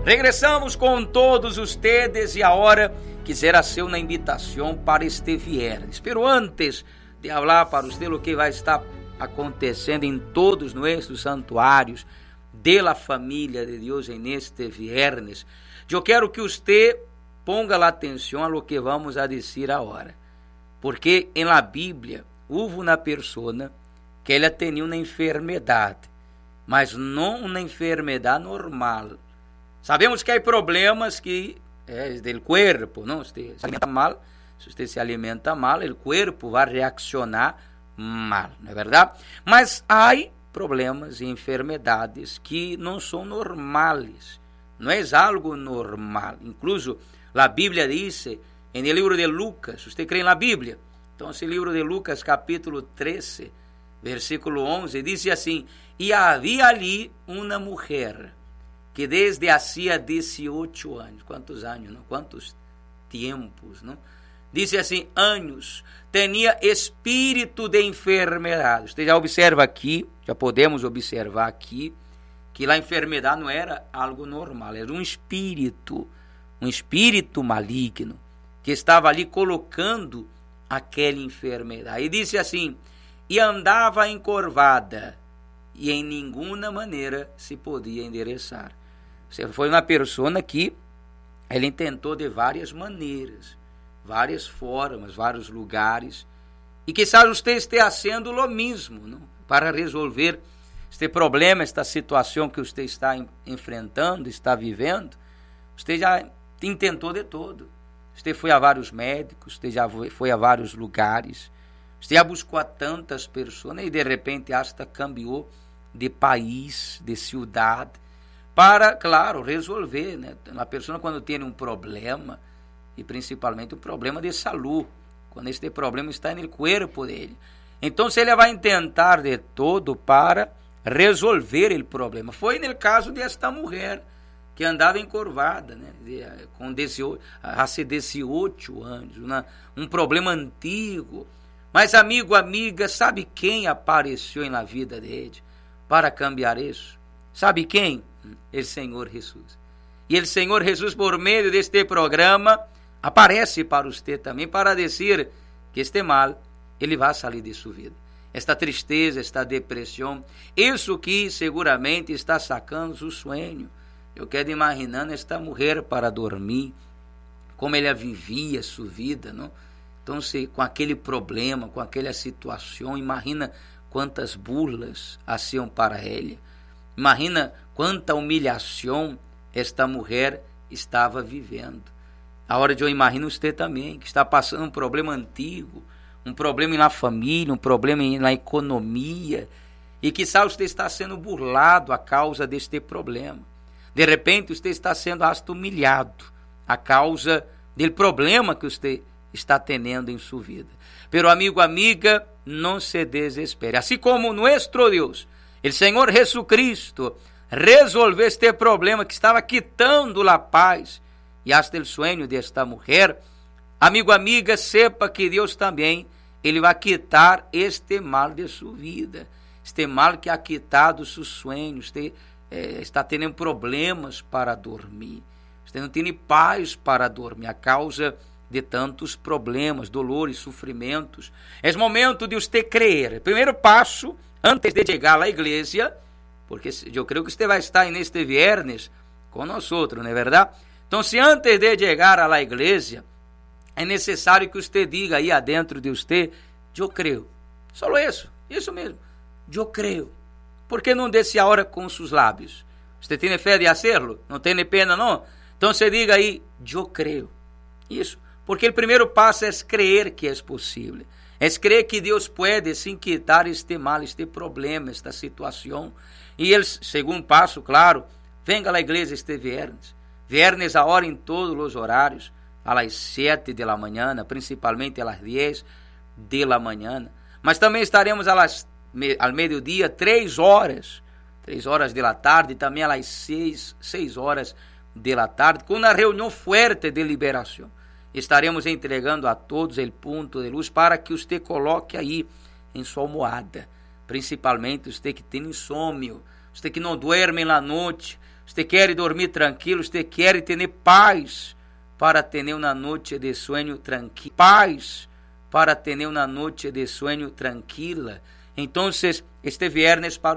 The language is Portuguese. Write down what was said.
Regressamos com todos ustedes e agora quisera ser uma invitação para este viernes. Pero antes de falar para você o que vai estar acontecendo em todos nossos santuários de la família de Deus en este viernes, eu quero que você ponga la atenção a lo que vamos a dizer agora. Porque em la Bíblia houve uma pessoa que ela tinha uma enfermidade, mas não uma enfermidade normal. Sabemos que há problemas que é do corpo, não? Se se alimenta mal, se você se alimenta mal, o corpo vai reaccionar mal, não é verdade? Mas há problemas e enfermidades que não são normais, não é algo normal. Incluso a Bíblia diz, no livro de Lucas, você crê na Bíblia? Então, esse livro de Lucas, capítulo 13, versículo 11, diz assim: e havia ali uma mulher que desde hacía 18 anos, quantos anos, não? Quantos tempos, não? Diz assim, anos, tinha espírito de enfermidade. Você já observa aqui, já podemos observar aqui, que a enfermidade não era algo normal, era um espírito maligno, que estava ali colocando aquela enfermidade. E disse assim, e andava encurvada, e em nenhuma maneira se podia endereçar. Você foi uma pessoa que ele tentou de várias maneiras, várias formas, vários lugares, e quizás você esteja sendo o mesmo, não? Para resolver este problema, esta situação que você está enfrentando, está vivendo. Você já tentou de todo. Você foi a vários médicos, você já foi a vários lugares, você já buscou a tantas pessoas e de repente hasta cambiou de país, de cidade, para, claro, resolver, né? A pessoa quando tem um problema, e principalmente um problema de saúde, quando este problema está no corpo dele, então ele vai tentar de todo para resolver o problema. Foi no caso desta mulher que andava encurvada, né? Com 18 anos, um problema antigo. Mas, amigo, amiga, sabe quem apareceu na vida dele para cambiar isso? Sabe quem? O Senhor Jesus. E o Senhor Jesus, por meio deste programa, aparece para você também para dizer que este mal, ele vai sair de sua vida. Esta tristeza, esta depressão, isso que seguramente está sacando o sonho. Eu quero imaginar esta mulher para dormir, como ela vivia sua vida, não? Então, com aquele problema, com aquela situação, imagina quantas burlas haciam para ela. Imagina quanta humilhação esta mulher estava vivendo. A hora de eu imagino você também, que está passando um problema antigo, um problema na família, um problema na economia, e que sabe você está sendo burlado a causa deste problema. De repente você está sendo hasta humilhado a causa do problema que você está tendo em sua vida. Pero amigo, amiga, não se desespere. Assim como nosso Deus, o Senhor Jesucristo, resolveu este problema que estava quitando a paz e hasta o sonho desta mulher, amigo, amiga, sepa que Deus também, ele vai quitar este mal de sua vida, este mal que ha quitado seus sonhos, está tendo problemas para dormir, você não tem paz para dormir, a causa de tantos problemas, dolores, sofrimentos. É momento de você crer. Primeiro passo, antes de chegar à igreja, porque eu creio que você vai estar neste viernes com nós outros, não é verdade? Então, se antes de chegar à igreja, é necessário que você diga aí adentro de você, eu creio. Só isso mesmo, eu creio. Por que não desce a hora com seus lábios? Você tem fé de hacerlo? Não tem pena, não? Então, você diga aí, eu creio. Isso. Porque o primeiro passo é crer que é possível. É crer que Deus pode sim quitar este mal, este problema, esta situação. E o segundo passo, claro, venga à igreja este viernes. Viernes a hora em todos os horários, às 7 da manhã, principalmente às 10 da manhã. Mas também estaremos ao meio-dia, 3 horas da tarde, e também às 6 horas da tarde, com uma reunião forte de liberação. Estaremos entregando a todos o ponto de luz para que você coloque aí em sua almohada, principalmente você que tem insônia, você que não dorme na noite, Você quer dormir tranquilo, você quer ter paz para ter uma noite de sueño tranquila. Paz para ter uma noite de sueño tranquila. Então, este viernes para